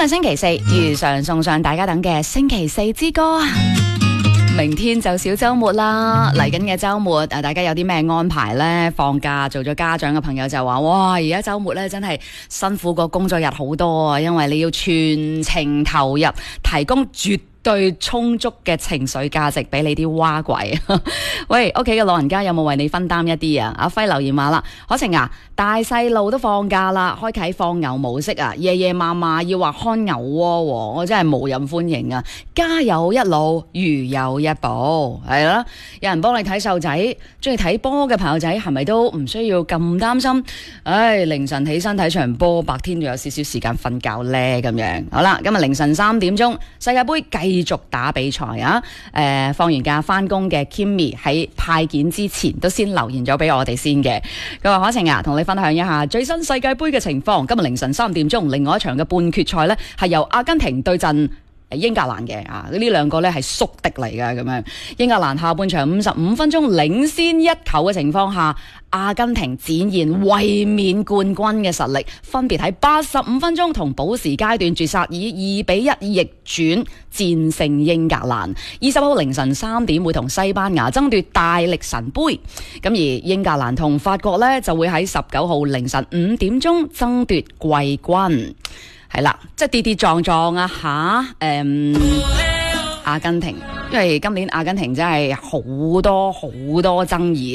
日星期四，如常送上大家等嘅星期四之歌。明天就小周末啦，嚟緊嘅周末大家有啲咩安排呢？放假做咗家長嘅朋友就話：哇，而家周末咧真係辛苦過工作日好多啊，因為你要全程投入，提供絕對充足嘅情緒價值俾你啲蛙鬼。喂，屋企嘅老人家有冇為你分擔一啲啊？阿輝留言話啦，可晴啊，大細路都放假啦，開啟放牛模式啊，夜夜嫲嫲要話看牛窩，我真係無任歡迎啊！家有一老，如有一寶，係啦，有人幫你睇細路仔，中意睇波嘅朋友仔係咪都唔需要咁擔心？唉，凌晨起身睇場波，白天仲有少少時間瞓覺咧，咁樣好啦。今日凌晨3點鐘，世界盃繼續打比賽啊！放完假翻工嘅 Kimmy 喺派件之前都先留言咗俾我哋先嘅。佢話：可晴啊，同你分享一下最新世界盃嘅情況。今日凌晨3點鐘，另外一場嘅半決賽呢，係由阿根廷對陣英格蘭嘅啊，呢兩個呢係宿敵嚟㗎咁樣。英格蘭下半場55分鐘領先1球嘅情況下，阿根廷展現衛冕冠軍嘅實力，分別喺85分鐘同補時階段絕殺，以2-1逆轉戰勝英格蘭。20號凌晨3點會同西班牙爭奪大力神杯，咁而英格蘭同法國呢，就會喺19號凌晨5點鐘爭奪季軍。係啦，即係跌跌撞撞啊吓，阿根廷，因為今年阿根廷真係好多爭議，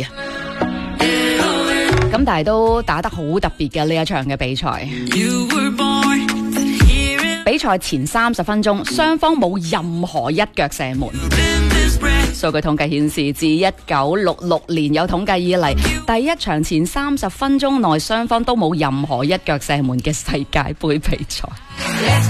咁但係都打得好特別嘅呢一場嘅比賽。比賽前30分鐘，雙方冇任何一腳射門。數據統計顯示，自1966年有統計以嚟，第一場前30分鐘內雙方都冇任何一腳射門嘅世界盃比賽。